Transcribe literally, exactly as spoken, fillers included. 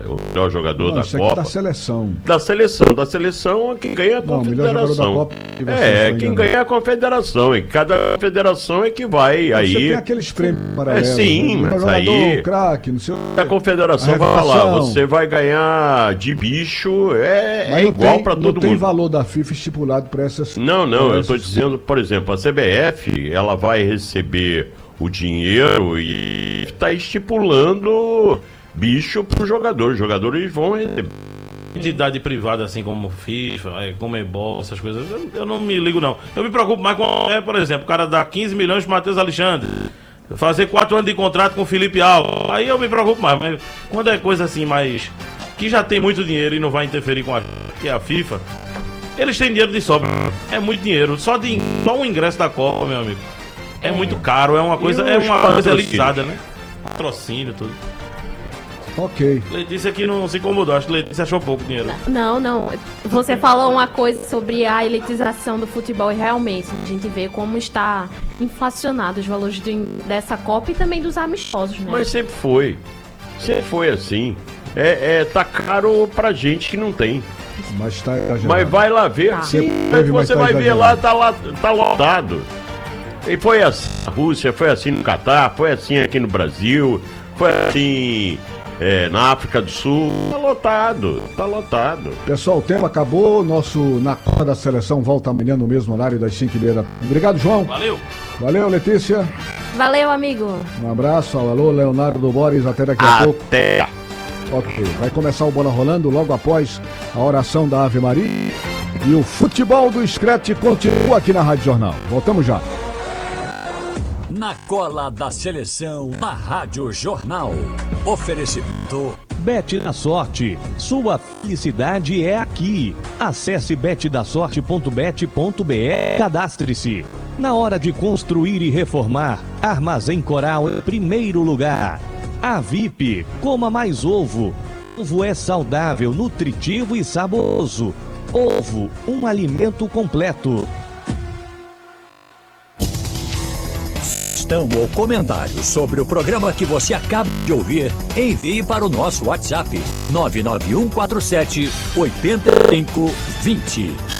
o melhor jogador não, da isso Copa. Aqui da seleção. Da seleção, da seleção, quem ganha é a não, confederação. Copa, é, quem ganha é a confederação, e cada federação é que vai. Aí... Você tem aqueles prêmios paralelos. É, sim, né? mas jogador, aí... craque, não sei o A confederação a vai falar, você vai ganhar de bicho, é, é igual para todo mundo. Não tem valor da FIFA estipulado para essas... Não, não, eu estou dizendo, por exemplo, a C B F, ela vai receber o dinheiro e está estipulando bicho para os jogadores. Os jogadores vão receber. Entidade privada, assim como FIFA, é, Comebol, essas coisas, eu, eu não me ligo, não. Eu me preocupo mais com, é, por exemplo, o cara dá quinze milhões para Matheus Alexandre, fazer quatro anos de contrato com o Felipe Alves, aí eu me preocupo mais. Mas quando é coisa assim, mais que já tem muito dinheiro e não vai interferir com a, que é a FIFA, eles têm dinheiro de sobra. É muito dinheiro. Só, de, só um ingresso da Copa, meu amigo. É muito caro, é uma coisa, é uma coisa elitizada, né? Patrocínio, tudo. Ok. Letícia aqui não se incomodou, acho que Letícia achou pouco dinheiro. Não, não. Você falou uma coisa sobre a elitização do futebol e realmente a gente vê como está inflacionado os valores de, dessa Copa e também dos amistosos, né? Mas sempre foi. Sempre foi assim. É, é, tá caro pra gente que não tem. Mas tá exagerado. Mas vai lá ver. Tá. Sim, Teve, você mas tá vai ver exagerado. lá, tá lá, tá lotado. E foi assim na Rússia, foi assim no Catar, foi assim aqui no Brasil, foi assim é, na África do Sul. Tá lotado, tá lotado. Pessoal, o tempo acabou. Nosso Na Copa da Seleção volta amanhã no mesmo horário das cinco e meia da tarde. Obrigado, João. Valeu. Valeu, Letícia. Valeu, amigo. Um abraço. Alô, Leonardo Boris. Até daqui a pouco. Até. Ok, vai começar o Bola Rolando logo após a oração da Ave Maria. E o futebol do Scratch continua aqui na Rádio Jornal. Voltamos já. Na Cola da Seleção, na Rádio Jornal. Oferecimento Bet na Sorte. Sua felicidade é aqui. Acesse bet da sorte ponto bet ponto br. Cadastre-se. Na hora de construir e reformar, Armazém Coral em primeiro lugar. A V I P, coma mais ovo. Ovo é saudável, nutritivo e saboroso. Ovo, um alimento completo. Sugestão ou comentário sobre o programa que você acaba de ouvir, envie para o nosso WhatsApp nove nove um quatro sete oito cinco dois zero.